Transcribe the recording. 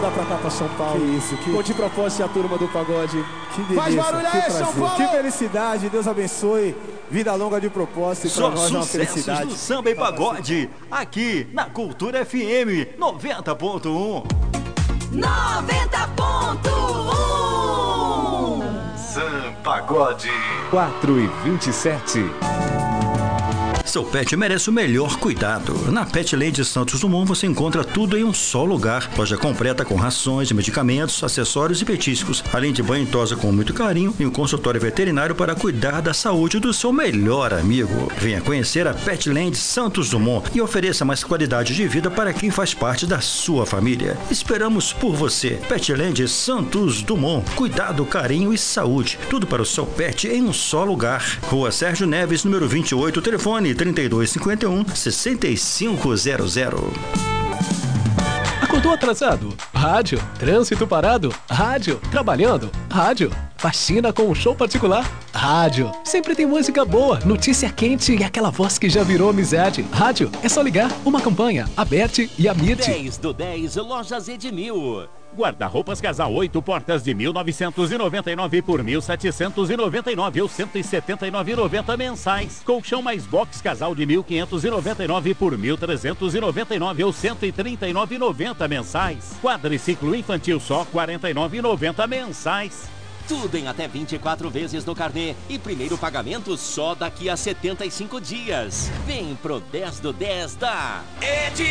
lá pra cá, pra São Paulo. Que isso, que... Com de propósito a turma do pagode. Que delícia, Faz barulho aí, que São Paulo! Que felicidade, Deus abençoe. Vida longa de propósito e pra nós é uma felicidade. Do samba e pagode, aqui na Cultura FM 90.1. 90.1 Samba Pagode 4h27. Seu pet merece o melhor cuidado. Na Petland Santos Dumont você encontra tudo em um só lugar. Loja completa com rações, medicamentos, acessórios e petiscos, além de banho e tosa com muito carinho e um consultório veterinário para cuidar da saúde do seu melhor amigo. Venha conhecer a Petland Santos Dumont e ofereça mais qualidade de vida para quem faz parte da sua família. Esperamos por você. Petland Santos Dumont. Cuidado, carinho e saúde. Tudo para o seu pet em um só lugar. Rua Sérgio Neves, número 28, telefone 3251-6500. Acordou atrasado? Rádio. Trânsito parado? Rádio. Trabalhando? Rádio. Faxina com um show particular? Rádio. Sempre tem música boa, notícia quente e aquela voz que já virou amizade. Rádio. É só ligar. Uma campanha. Aberte e Amite. 10 do 10, Lojas Edmil. Guarda-roupas Casal 8 portas de 1.999 por 1.799 ou 179,90 mensais. Colchão mais box Casal de 1.599 por 1.399 ou 139,90 mensais. Quadriciclo infantil só 49,90 mensais. Tudo em até 24 vezes no carnê e primeiro pagamento só daqui a 75 dias. Vem pro 10 do 10 da